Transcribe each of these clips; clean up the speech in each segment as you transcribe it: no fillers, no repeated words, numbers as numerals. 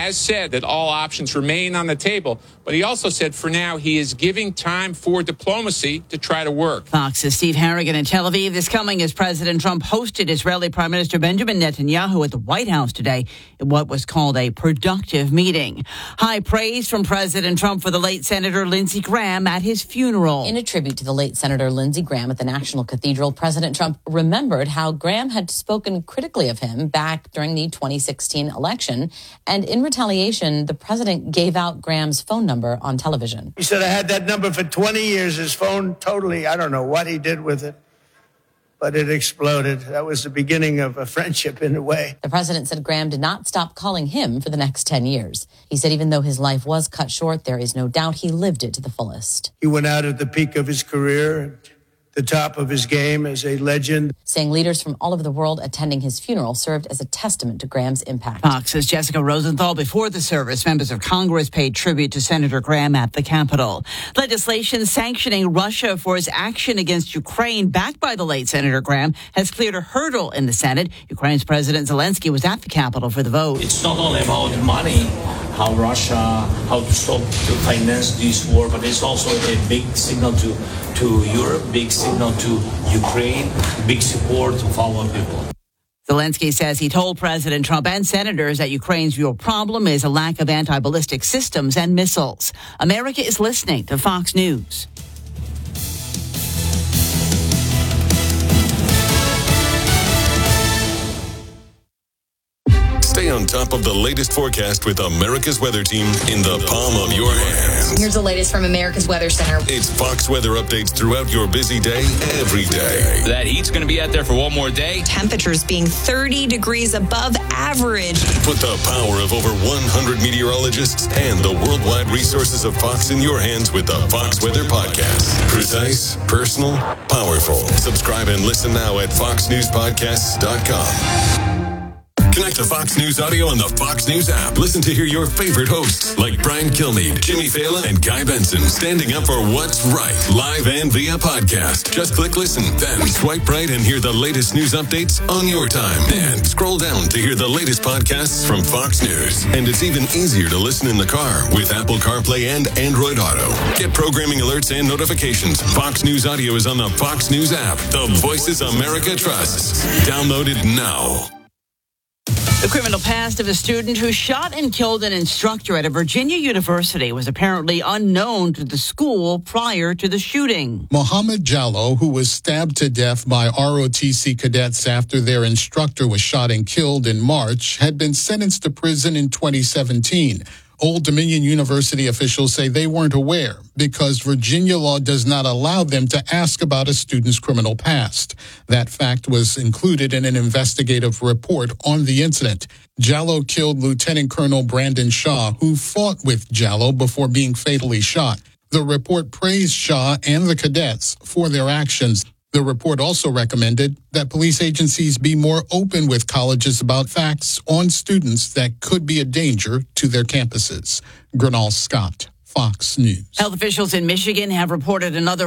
has said that all options remain on the table, but he also said for now he is giving time for diplomacy to try to work. Fox's Steve Harrigan in Tel Aviv. This coming as President Trump hosted Israeli Prime Minister Benjamin Netanyahu at the White House today in what was called a productive meeting. High praise from President Trump for the late Senator Lindsey Graham at his funeral. In a tribute to the late Senator Lindsey Graham at the National Cathedral, President Trump remembered how Graham had spoken critically of him back during the 2016 election. And in retaliation, the president gave out Graham's phone number on television. He said, I had that number for 20 years. His phone totally, I don't know what he did with it, but it exploded. That was the beginning of a friendship in a way. The president said Graham did not stop calling him for the next 10 years. He said even though his life was cut short, there is no doubt he lived it to the fullest. He went out at the peak of his career, the top of his game as a legend. Saying leaders from all over the world attending his funeral served as a testament to Graham's impact. Fox's Jessica Rosenthal. Before the service, members of Congress paid tribute to Senator Graham at the Capitol. Legislation sanctioning Russia for its action against Ukraine, backed by the late Senator Graham, has cleared a hurdle in the Senate. Ukraine's President Zelensky was at the Capitol for the vote. It's not only about money, how to stop to finance this war, but it's also a big signal to Europe, big signal to Ukraine, big support of our people. Zelensky says he told President Trump and senators that Ukraine's real problem is a lack of anti-ballistic systems and missiles. America is listening to Fox News. Stay on top of the latest forecast with America's Weather Team in the palm of your hands. Here's the latest from America's Weather Center. It's Fox weather updates throughout your busy day, every day. That heat's going to be out there for one more day. Temperatures being 30 degrees above average. Put the power of over 100 meteorologists and the worldwide resources of Fox in your hands with the Fox Weather Podcast. Precise, personal, powerful. Subscribe and listen now at foxnewspodcasts.com. Connect to Fox News Audio on the Fox News app. Listen to hear your favorite hosts like Brian Kilmeade, Jimmy Fallon, and Guy Benson standing up for what's right, live and via podcast. Just click listen, then swipe right and hear the latest news updates on your time. And scroll down to hear the latest podcasts from Fox News. And it's even easier to listen in the car with Apple CarPlay and Android Auto. Get programming alerts and notifications. Fox News Audio is on the Fox News app. The voices America trusts. Download it now. The criminal past of a student who shot and killed an instructor at a Virginia university was apparently unknown to the school prior to the shooting. Mohammed Jallo, who was stabbed to death by ROTC cadets after their instructor was shot and killed in March, had been sentenced to prison in 2017. Old Dominion University officials say they weren't aware because Virginia law does not allow them to ask about a student's criminal past. That fact was included in an investigative report on the incident. Jallo killed Lieutenant Colonel Brandon Shaw, who fought with Jallo before being fatally shot. The report praised Shaw and the cadets for their actions. The report also recommended that police agencies be more open with colleges about facts on students that could be a danger to their campuses. Gernal Scott, Fox News. Health officials in Michigan have reported another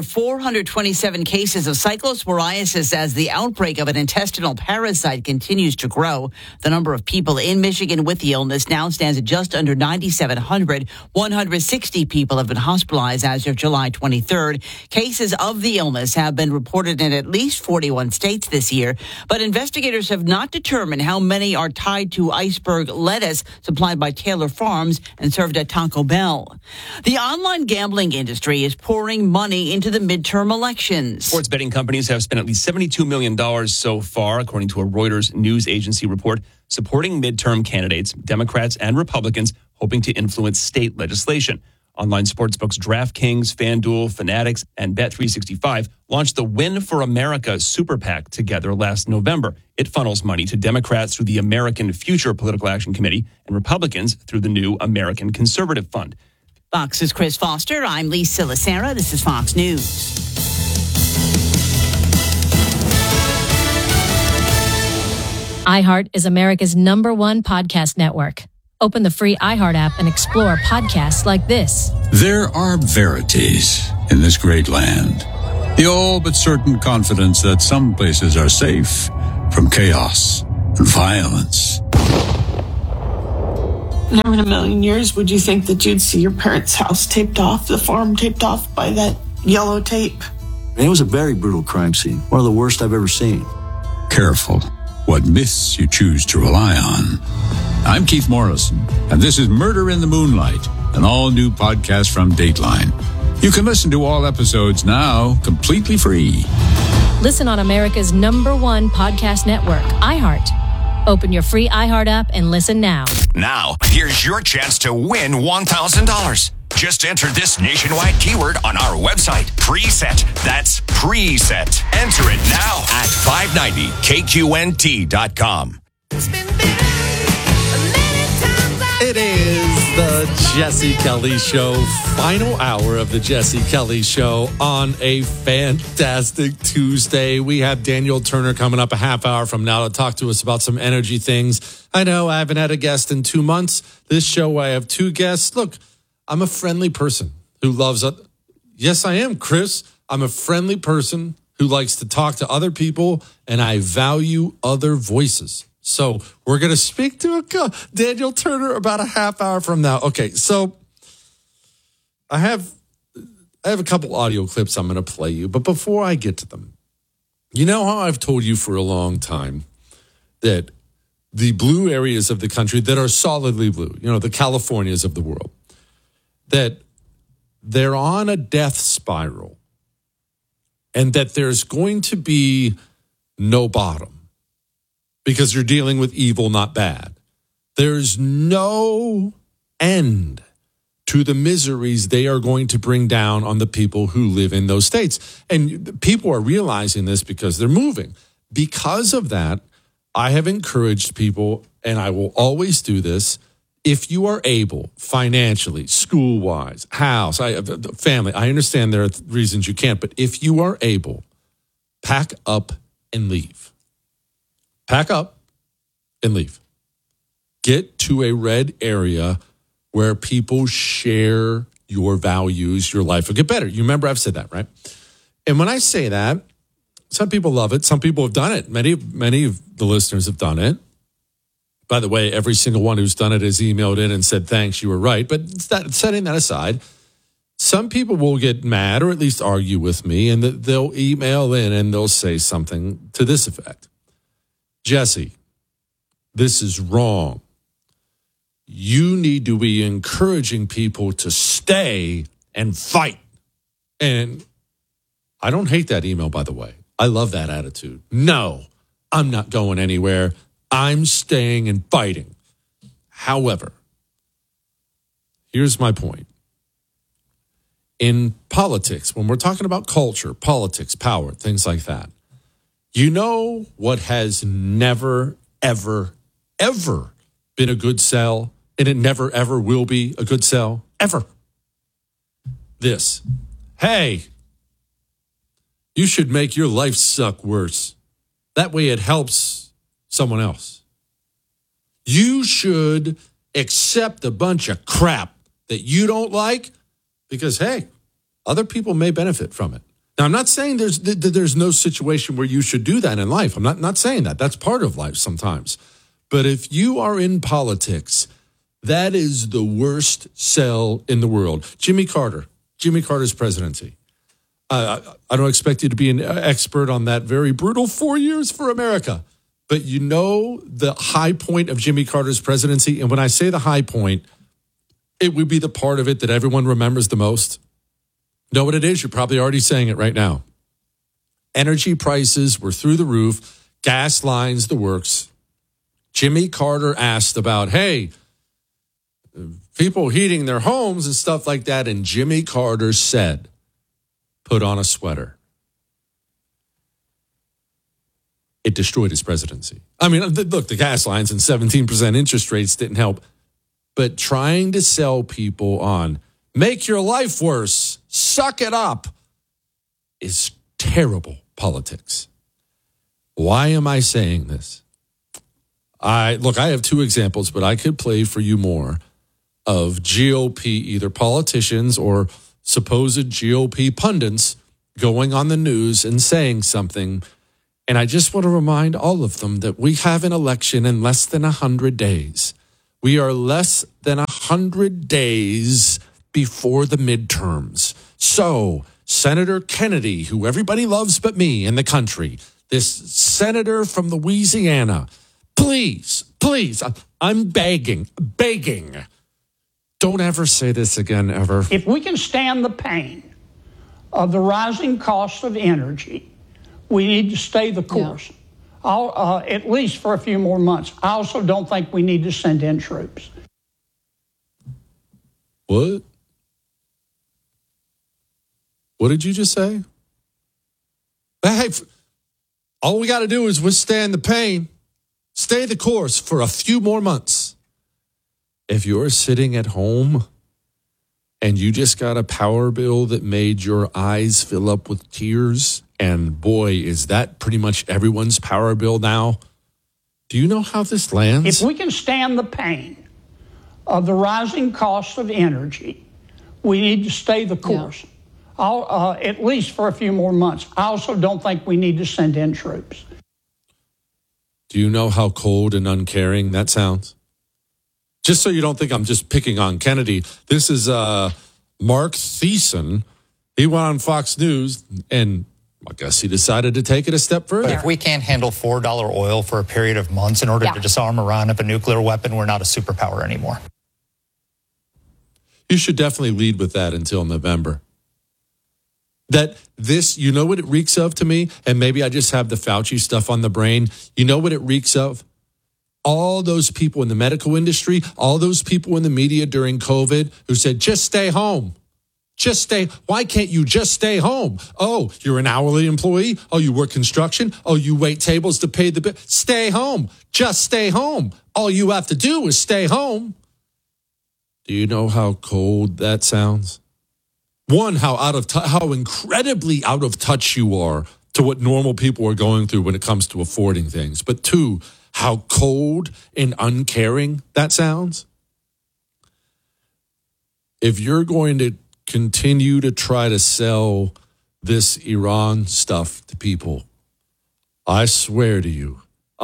427 cases of cyclosporiasis as the outbreak of an intestinal parasite continues to grow. The number of people in Michigan with the illness now stands at just under 9,700. 160 people have been hospitalized as of July 23rd. Cases of the illness have been reported in at least 41 states this year, but investigators have not determined how many are tied to iceberg lettuce supplied by Taylor Farms and served at Taco Bell. The online gambling industry is pouring money into the midterm elections. Sports betting companies have spent at least $72 million so far, according to a Reuters news agency report, supporting midterm candidates, Democrats and Republicans, hoping to influence state legislation. Online sportsbooks DraftKings, FanDuel, Fanatics, and Bet365 launched the Win for America Super PAC together last November. It funnels money to Democrats through the American Future Political Action Committee and Republicans through the new American Conservative Fund. Fox's Chris Foster. I'm Lisa Lacera. This is Fox News. iHeart is America's #1 podcast network. Open the free iHeart app and explore podcasts like this. There are verities in this great land. The all but certain confidence that some places are safe from chaos and violence. Never in a million years would you think that you'd see your parents' house taped off, the farm taped off by that yellow tape. It was a very brutal crime scene, one of the worst I've ever seen. Careful what myths you choose to rely on. I'm Keith Morrison, and this is Murder in the Moonlight, an all-new podcast from Dateline. You can listen to all episodes now completely free. Listen on America's #1 podcast network, iHeart. Open your free iHeart app and listen now. Now, here's your chance to win $1,000. Just enter this nationwide keyword on our website, Preset. That's Preset. Enter it now at 590kqnt.com. It is the Jesse Kelly Show, final hour of the Jesse Kelly Show on a fantastic Tuesday. We have Daniel Turner coming up a half hour from now to talk to us about some energy things. I know I haven't had a guest in 2 months. This show, I have 2 guests. Look, I'm a friendly person who loves it. Yes, I am, Chris. I'm a friendly person who likes to talk to other people, and I value other voices. So we're going to speak to Daniel Turner about a half hour from now. Okay, so I have a couple audio clips I'm going to play you. But before I get to them, you know how I've told you for a long time that the blue areas of the country that are solidly blue, you know, the Californias of the world, that they're on a death spiral and that there's going to be no bottom. Because you're dealing with evil, not bad. There's no end to the miseries they are going to bring down on the people who live in those states. And people are realizing this because they're moving. Because of that, I have encouraged people, and I will always do this, if you are able, financially, school-wise, house, family, I understand there are reasons you can't, but if you are able, pack up and leave. Pack up and leave. Get to a red area where people share your values, your life will get better. You remember I've said that, right? And when I say that, some people love it. Some people have done it. Many of the listeners have done it. By the way, every single one who's done it has emailed in and said, thanks, you were right. But setting that aside, some people will get mad or at least argue with me, and they'll email in and they'll say something to this effect. Jesse, this is wrong. You need to be encouraging people to stay and fight. And I don't hate that email, by the way. I love that attitude. No, I'm not going anywhere. I'm staying and fighting. However, here's my point. In politics, when we're talking about culture, politics, power, things like that, you know what has never, ever, ever been a good sell, and it never, ever will be a good sell? Ever. This. Hey, you should make your life suck worse. That way it helps someone else. You should accept a bunch of crap that you don't like because, hey, other people may benefit from it. Now, I'm not saying there's no situation where you should do that in life. I'm not saying that. That's part of life sometimes. But if you are in politics, that is the worst sell in the world. Jimmy Carter's presidency. I don't expect you to be an expert on that very brutal 4 years for America. But you know the high point of Jimmy Carter's presidency? And when I say the high point, it would be the part of it that everyone remembers the most. Know what it is? You're probably already saying it right now. Energy prices were through the roof, gas lines, the works. Jimmy Carter asked about, hey, people heating their homes and stuff like that. And Jimmy Carter said, put on a sweater. It destroyed his presidency. I mean, look, the gas lines and 17% interest rates didn't help. But trying to sell people on make your life worse, suck it up, is terrible politics. Why am I saying this? I have 2 examples, but I could play for you more of GOP, either politicians or supposed GOP pundits going on the news and saying something. And I just want to remind all of them that we have an election in less than 100 days. We are less than 100 days before the midterms. So, Senator Kennedy, who everybody loves but me in the country, this senator from Louisiana, please, I'm begging. Don't ever say this again, ever. If we can stand the pain of the rising cost of energy, we need to stay the course, at least for a few more months. I also don't think we need to send in troops. What? What did you just say? Hey, all we got to do is withstand the pain, stay the course for a few more months. If you're sitting at home and you just got a power bill that made your eyes fill up with tears, and boy, is that pretty much everyone's power bill now. Do you know how this lands? If we can stand the pain of the rising cost of energy, we need to stay the course, at least for a few more months. I also don't think we need to send in troops. Do you know how cold and uncaring that sounds? Just so you don't think I'm just picking on Kennedy, this is Mark Thiessen. He went on Fox News, and I guess he decided to take it a step further. But if we can't handle $4 oil for a period of months in order to disarm Iran of a nuclear weapon, we're not a superpower anymore. You should definitely lead with that until November. That this, you know what it reeks of to me? And maybe I just have the Fauci stuff on the brain. You know what it reeks of? All those people in the medical industry, all those people in the media during COVID who said, just stay home. Why can't you just stay home? Oh, you're an hourly employee? Oh, you work construction? Oh, you wait tables to pay the bill? Stay home. Just stay home. All you have to do is stay home. Do you know how cold that sounds? One, how incredibly out of touch you are to what normal people are going through when it comes to affording things. But two, how cold and uncaring that sounds. If you're going to continue to try to sell this Iran stuff to people, I swear to you,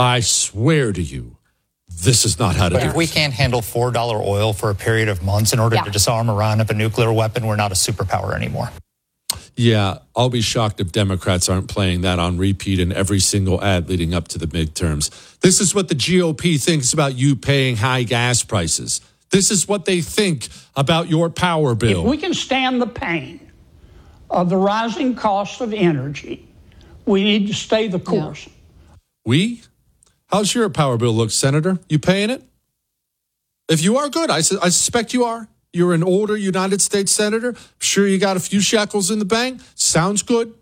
this is not how to do it. If we can't handle $4 oil for a period of months in order to disarm Iran of a nuclear weapon, we're not a superpower anymore. Yeah, I'll be shocked if Democrats aren't playing that on repeat in every single ad leading up to the midterms. This is what the GOP thinks about you paying high gas prices. This is what they think about your power bill. If we can stand the pain of the rising cost of energy, we need to stay the course. We? How's your power bill look, Senator? You paying it? If you are, good. I suspect you are. You're an older United States Senator. I'm sure you got a few shekels in the bank. Sounds good.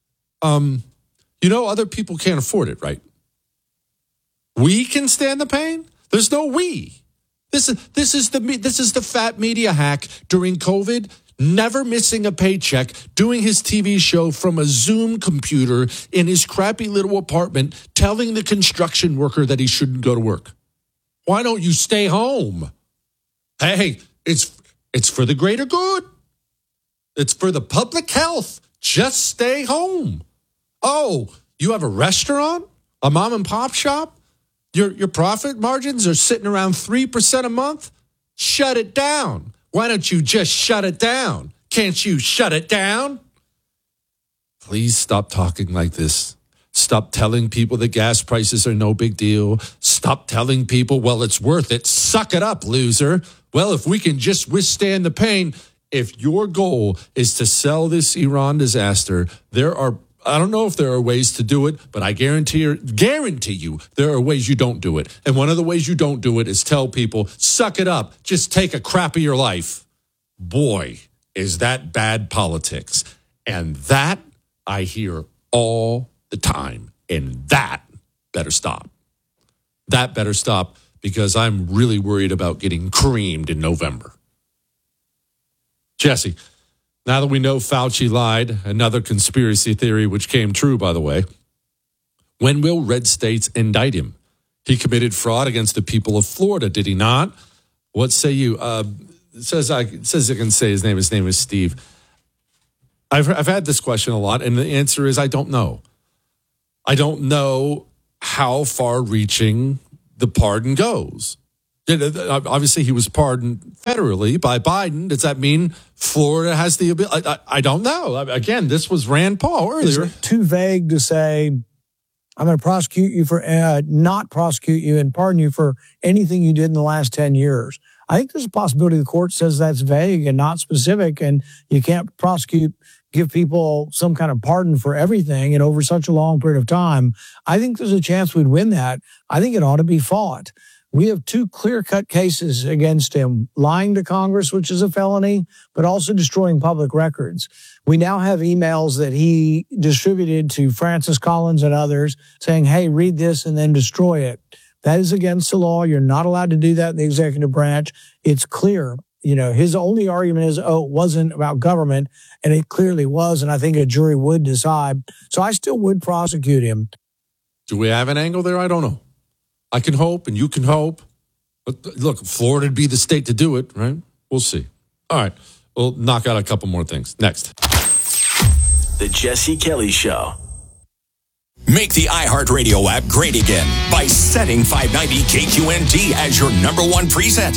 Other people can't afford it, right? We can stand the pain? There's no we. This is the fat media hack during COVID, never missing a paycheck, doing his TV show from a Zoom computer in his crappy little apartment, telling the construction worker that he shouldn't go to work. Why don't you stay home? Hey, it's for the greater good. It's for the public health. Just stay home. Oh, you have a restaurant? A mom and pop shop? Your profit margins are sitting around 3% a month? Shut it down. Why don't you just shut it down? Can't you shut it down? Please stop talking like this. Stop telling people that gas prices are no big deal. Stop telling people, well, it's worth it. Suck it up, loser. Well, if we can just withstand the pain, if your goal is to sell this Iran disaster, I don't know if there are ways to do it, but I guarantee you there are ways you don't do it. And one of the ways you don't do it is tell people, suck it up, just take a crap of your life. Boy, is that bad politics. And that I hear all the time. And that better stop. That better stop, because I'm really worried about getting creamed in November. Jesse, now that we know Fauci lied, another conspiracy theory which came true, by the way, when will red states indict him? He committed fraud against the people of Florida, did he not? What say you? It says I can say his name. His name is Steve. I've had this question a lot, and the answer is I don't know. I don't know how far-reaching the pardon goes. Obviously, he was pardoned federally by Biden. Does that mean Florida has the ability? I don't know. Again, this was Rand Paul earlier. Is it too vague to say, I'm going to prosecute you for, not prosecute you and pardon you for anything you did in the last 10 years? I think there's a possibility the court says that's vague and not specific, and you can't give people some kind of pardon for everything and over such a long period of time. I think there's a chance we'd win that. I think it ought to be fought. We have 2 clear-cut cases against him, lying to Congress, which is a felony, but also destroying public records. We now have emails that he distributed to Francis Collins and others saying, hey, read this and then destroy it. That is against the law. You're not allowed to do that in the executive branch. It's clear. His only argument is, it wasn't about government, and it clearly was, and I think a jury would decide. So I still would prosecute him. Do we have an angle there? I don't know. I can hope, and you can hope. But look, Florida would be the state to do it, right? We'll see. All right. We'll knock out a couple more things. Next. The Jesse Kelly Show. Make the iHeartRadio app great again by setting 590 KQNT as your number 1 preset.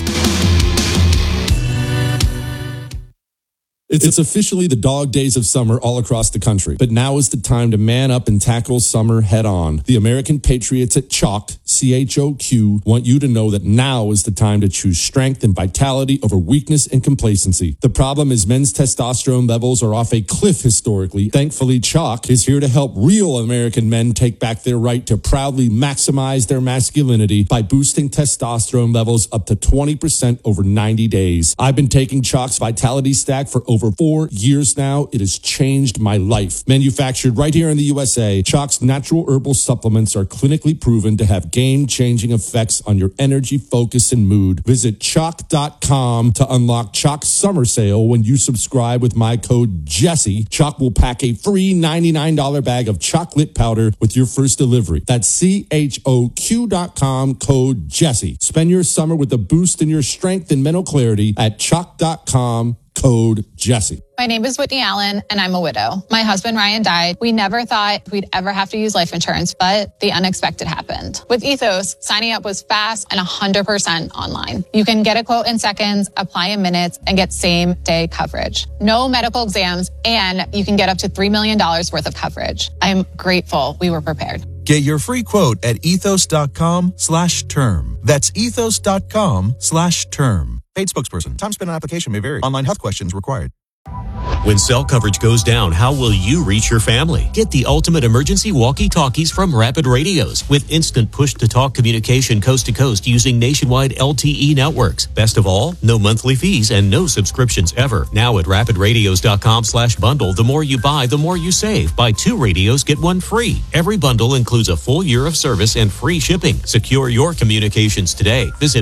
It's officially the dog days of summer all across the country. But now is the time to man up and tackle summer head on. The American Patriots at Chalk, CHOQ, want you to know that now is the time to choose strength and vitality over weakness and complacency. The problem is men's testosterone levels are off a cliff historically. Thankfully, Chalk is here to help real American men take back their right to proudly maximize their masculinity by boosting testosterone levels up to 20% over 90 days. I've been taking Chalk's Vitality Stack for over 4 years now. It has changed my life. Manufactured right here in the USA, Chalk's natural herbal supplements are clinically proven to have game-changing effects on your energy, focus, and mood. Visit Chalk.com to unlock Chalk's summer sale. When you subscribe with my code Jesse, Chalk will pack a free $99 bag of chocolate powder with your first delivery. That's CHOQ.com, code Jesse. Spend your summer with a boost in your strength and mental clarity at Chalk.com, code Jesse. My name is Whitney Allen, and I'm a widow. My husband, Ryan, died. We never thought we'd ever have to use life insurance, but the unexpected happened. With Ethos, signing up was fast and 100% online. You can get a quote in seconds, apply in minutes, and get same-day coverage. No medical exams, and you can get up to $3 million worth of coverage. I'm grateful we were prepared. Get your free quote at ethos.com/term. That's ethos.com/term. Paid spokesperson. Time spent on application may vary. Online health questions required. When cell coverage goes down, how will you reach your family? Get the ultimate emergency walkie-talkies from Rapid Radios with instant push-to-talk communication coast to coast using nationwide LTE networks. Best of all, no monthly fees and no subscriptions ever. Now at rapidradios.com/bundle, the more you buy, the more you save. Buy 2 radios, get 1 free. Every bundle includes a full year of service and free shipping. Secure your communications today. Visit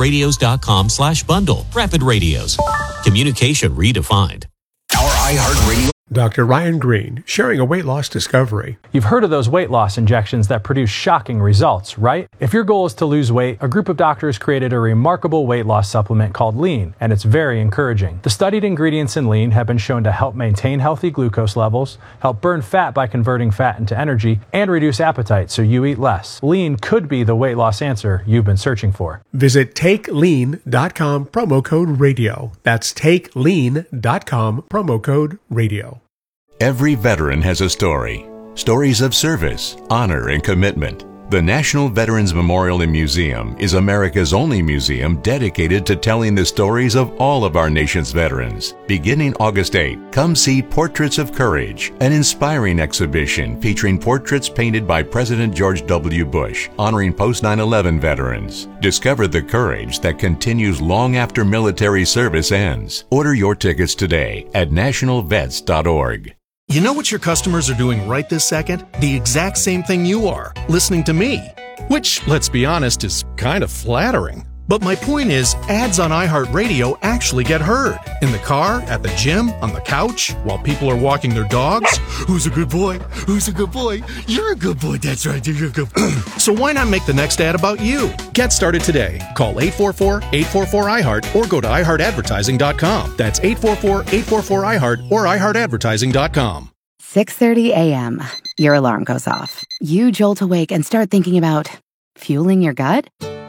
rapidradios.com/bundle. Rapid Radios. Communication redefined. Our iHeartRadio. Dr. Ryan Green, sharing a weight loss discovery. You've heard of those weight loss injections that produce shocking results, right? If your goal is to lose weight, a group of doctors created a remarkable weight loss supplement called Lean, and it's very encouraging. The studied ingredients in Lean have been shown to help maintain healthy glucose levels, help burn fat by converting fat into energy, and reduce appetite so you eat less. Lean could be the weight loss answer you've been searching for. Visit TakeLean.com, promo code radio. That's TakeLean.com, promo code radio. Every veteran has a story. Stories of service, honor, and commitment. The National Veterans Memorial and Museum is America's only museum dedicated to telling the stories of all of our nation's veterans. Beginning August 8, come see Portraits of Courage, an inspiring exhibition featuring portraits painted by President George W. Bush, honoring post-9/11 veterans. Discover the courage that continues long after military service ends. Order your tickets today at nationalvets.org. You know what your customers are doing right this second? The exact same thing you are, listening to me. Which, let's be honest, is kind of flattering. But my point is, ads on iHeartRadio actually get heard. In the car, at the gym, on the couch, while people are walking their dogs. Who's a good boy? Who's a good boy? You're a good boy, that's right, you're a good boy. So why not make the next ad about you? Get started today. Call 844-844-iHeart or go to iHeartAdvertising.com. That's 844-844-iHeart or iHeartAdvertising.com. 6:30 a.m. Your alarm goes off. You jolt awake and start thinking about fueling your gut?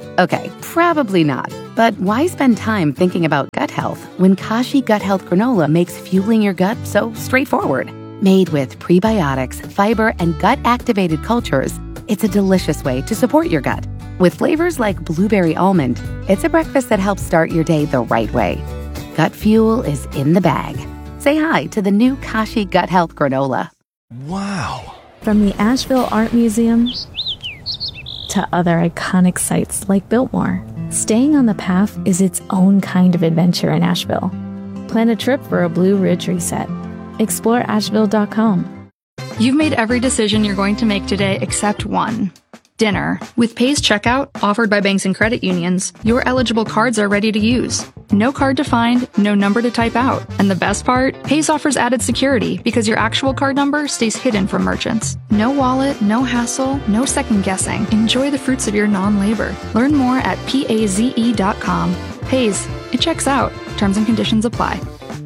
Okay, probably not. But why spend time thinking about gut health when Kashi Gut Health Granola makes fueling your gut so straightforward? Made with prebiotics, fiber, and gut-activated cultures, it's a delicious way to support your gut. With flavors like blueberry almond, it's a breakfast that helps start your day the right way. Gut fuel is in the bag. Say hi to the new Kashi Gut Health Granola. Wow. From the Asheville Art Museum to other iconic sites like Biltmore, staying on the path is its own kind of adventure in Asheville. Plan a trip for a Blue Ridge reset. Explore Asheville.com. You've made every decision you're going to make today except one. Dinner. With Pays Checkout, offered by banks and credit unions, your eligible cards are ready to use. No card to find, no number to type out. And the best part? Pays offers added security because your actual card number stays hidden from merchants. No wallet, no hassle, no second guessing. Enjoy the fruits of your non-labor. Learn more at PAZE.com. Pays. It checks out. Terms and conditions apply.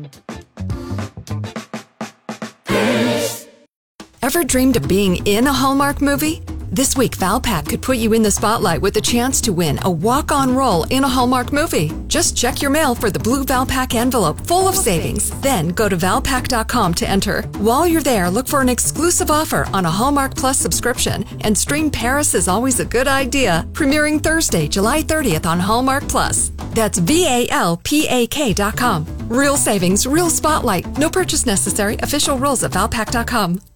Ever dreamed of being in a Hallmark movie? This week, Valpak could put you in the spotlight with a chance to win a walk-on role in a Hallmark movie. Just check your mail for the blue Valpak envelope full of savings. Then go to Valpak.com to enter. While you're there, look for an exclusive offer on a Hallmark Plus subscription and stream Paris is Always a Good Idea, premiering Thursday, July 30th on Hallmark Plus. That's VALPAK.com. Real savings, real spotlight. No purchase necessary. Official rules at Valpak.com.